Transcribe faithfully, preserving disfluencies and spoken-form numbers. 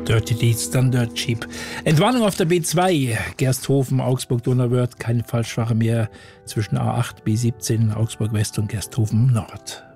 Dirty Deeds, dann Dirt Cheap. Entwarnung auf der B zwei, Gersthofen, Augsburg-Donauwörth, keine Falschwache mehr zwischen A acht, B siebzehn, Augsburg West und Gersthofen Nord.